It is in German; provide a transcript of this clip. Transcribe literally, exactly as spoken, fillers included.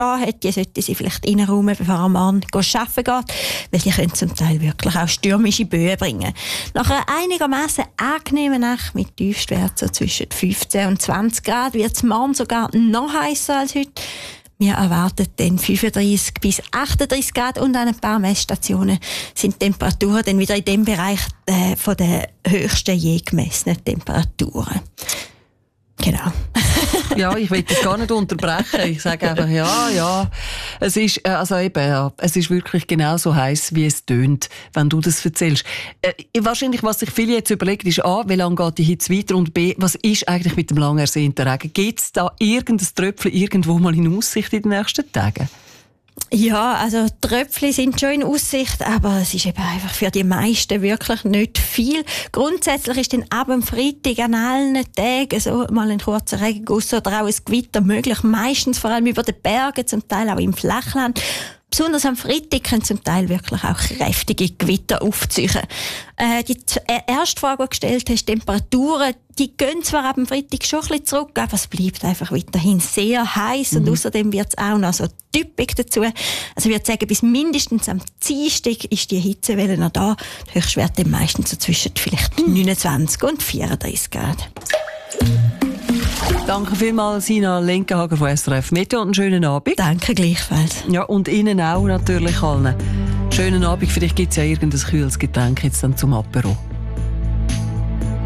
hat, die sollte sie vielleicht reinräumen, bevor er morgen arbeiten geht, weil die können zum Teil wirklich auch stürmische Böen bringen. Nach einer einigermaßen angenehmen Nacht mit Tiefstwert so zwischen fünfzehn und zwanzig Grad wird es morgen sogar noch heißer als heute. Wir erwarten dann fünfunddreissig bis achtunddreissig Grad und an ein paar Messstationen sind die Temperaturen dann wieder in dem Bereich äh, von der höchsten je gemessenen Temperaturen. Genau. Ja, ich will das gar nicht unterbrechen. Ich sage einfach, ja, ja. Es ist, also eben, ja, es ist wirklich genau so heiß, wie es tönt, wenn du das erzählst. Äh, wahrscheinlich, was sich viele jetzt überlegen, ist A, wie lange geht die Hitze weiter und B, was ist eigentlich mit dem lang ersehnten Regen? Gibt es da irgendein Tröpfchen irgendwo mal in Aussicht in den nächsten Tagen? Ja, also Tröpfchen sind schon in Aussicht, aber es ist eben einfach für die meisten wirklich nicht viel. Grundsätzlich ist dann ab dem Freitag an allen Tagen so mal ein kurzer Regenguss oder auch ein Gewitter möglich. Meistens vor allem über den Bergen, zum Teil auch im Flachland. Besonders am Freitag können zum Teil wirklich auch kräftige Gewitter aufziehen. Äh, die erste Frage, die du gestellt hast, Temperaturen, die gehen zwar ab dem Freitag schon ein bisschen zurück, aber es bleibt einfach weiterhin sehr heiß. Mhm. Und außerdem wird es auch noch so typisch dazu. Also ich würde sagen, bis mindestens am Dienstag ist die Hitzewelle noch da. Die Höchstwerte meistens so zwischen vielleicht mhm. neunundzwanzig und vierunddreissig Grad. Danke vielmals, Sina Lenkenhager von S R F Meteo und einen schönen Abend. Danke gleichfalls. Ja, und Ihnen auch natürlich allen. Schönen Abend, vielleicht gibt es ja irgendein kühles Getränk jetzt dann zum Apero.